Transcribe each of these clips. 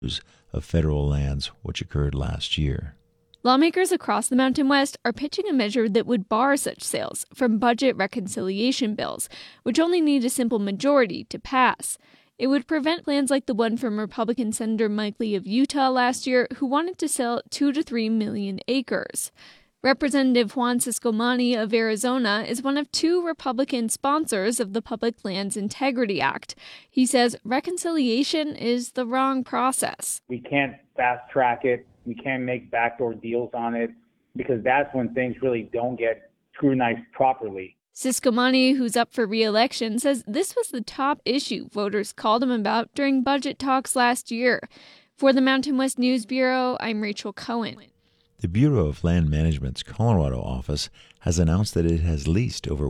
of federal lands, which occurred last year. Lawmakers across the Mountain West are pitching a measure that would bar such sales from budget reconciliation bills, which only need a simple majority to pass. It would prevent plans like the one from Republican Senator Mike Lee of Utah last year, who wanted to sell 2 to 3 million acres. Representative Juan Ciscomani of Arizona is one of 2 Republican sponsors of the Public Lands Integrity Act. He says reconciliation is the wrong process. We can't fast-track it. We can't make backdoor deals on it, because that's when things really don't get scrutinized properly. Ciscomani, who's up for re-election, says this was the top issue voters called him about during budget talks last year. For the Mountain West News Bureau, I'm Rachel Cohen. The Bureau of Land Management's Colorado office has announced that it has leased over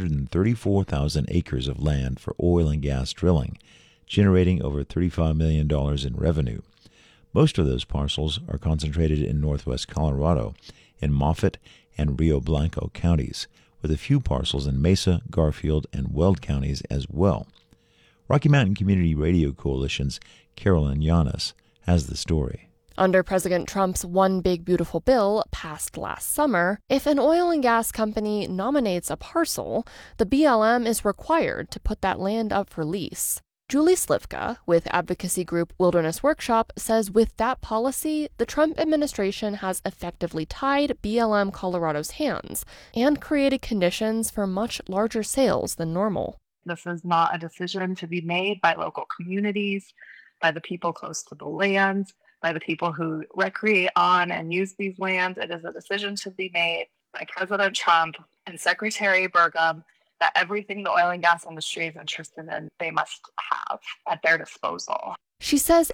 134,000 acres of land for oil and gas drilling, generating over $35 million in revenue. Most of those parcels are concentrated in northwest Colorado, in Moffett and Rio Blanco counties, with a few parcels in Mesa, Garfield, and Weld counties as well. Rocky Mountain Community Radio Coalition's Carolyn Llanes has the story. Under President Trump's One Big Beautiful Bill, passed last summer, if an oil and gas company nominates a parcel, the BLM is required to put that land up for lease. Julie Slivka, with advocacy group Wilderness Workshop, says with that policy, the Trump administration has effectively tied BLM Colorado's hands and created conditions for much larger sales than normal. This is not a decision to be made by local communities, by the people close to the land, by the people who recreate on and use these lands. It is a decision to be made by President Trump and Secretary Burgum that everything the oil and gas industry is interested in, they must have at their disposal. She says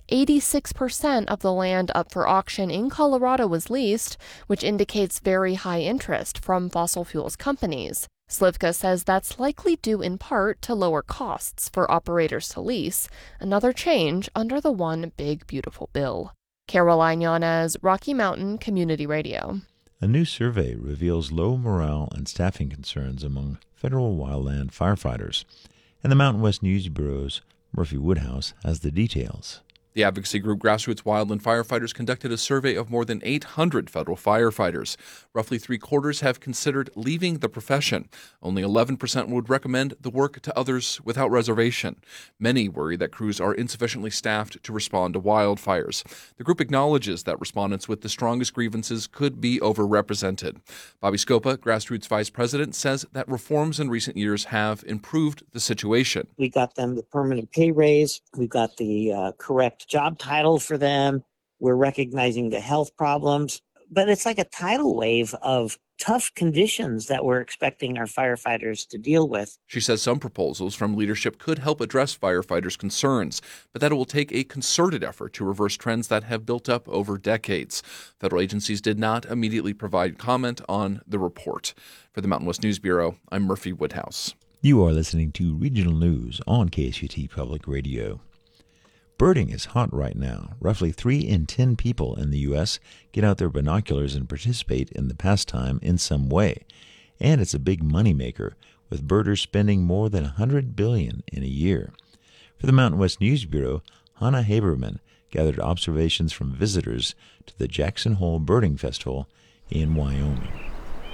86% of the land up for auction in Colorado was leased, which indicates very high interest from fossil fuels companies. Slivka says that's likely due in part to lower costs for operators to lease, another change under the One Big Beautiful Bill. Caroline Llanes, Rocky Mountain Community Radio. A new survey reveals low morale and staffing concerns among federal wildland firefighters, and the Mountain West News Bureau's Murphy Woodhouse has the details. The advocacy group Grassroots Wildland Firefighters conducted a survey of more than 800 federal firefighters. Roughly 3/4 have considered leaving the profession. Only 11% would recommend the work to others without reservation. Many worry that crews are insufficiently staffed to respond to wildfires. The group acknowledges that respondents with the strongest grievances could be overrepresented. Bobby Scopa, Grassroots Vice President, says that reforms in recent years have improved the situation. We got them the permanent pay raise. We got the correct job title for them. We're recognizing the health problems, but it's like a tidal wave of tough conditions that we're expecting our firefighters to deal with. She says some proposals from leadership could help address firefighters' concerns, but that it will take a concerted effort to reverse trends that have built up over decades. Federal agencies did not immediately provide comment on the report. For the Mountain West News Bureau, I'm Murphy Woodhouse. You are listening to Regional News on KSUT Public Radio. Birding is hot right now. Roughly 3 in 10 people in the U.S. get out their binoculars and participate in the pastime in some way. And it's a big moneymaker, with birders spending more than $100 billion in a year. For the Mountain West News Bureau, Hannah Haberman gathered observations from visitors to the Jackson Hole Birding Festival in Wyoming.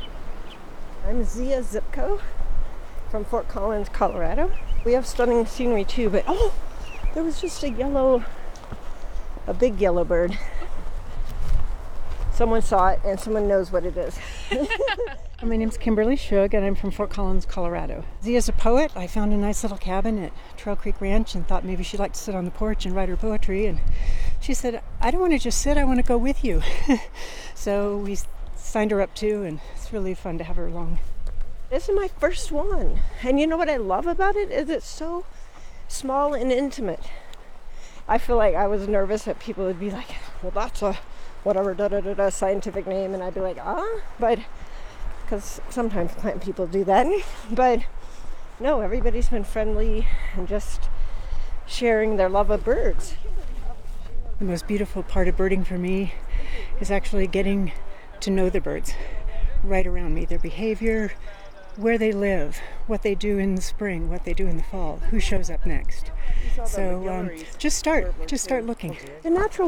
I'm Zia Zipko from Fort Collins, Colorado. We have stunning scenery too, but there was just a big yellow bird. Someone saw it and someone knows what it is. My name's Kimberly Shug and I'm from Fort Collins, Colorado. Zia's a poet. I found a nice little cabin at Trail Creek Ranch and thought maybe she'd like to sit on the porch and write her poetry. And she said, I don't want to just sit, I want to go with you. So we signed her up too, and it's really fun to have her along. This is my first one. And you know what I love about it is it's so small and intimate. I feel like I was nervous that people would be like, well, that's a whatever scientific name, and I'd be like, but because sometimes plant people do that. But no, everybody's been friendly and just sharing their love of birds. The most beautiful part of birding for me is actually getting to know the birds right around me, their behavior, where they live, what they do in the spring, what they do in the fall, who shows up next. So just start looking. The natural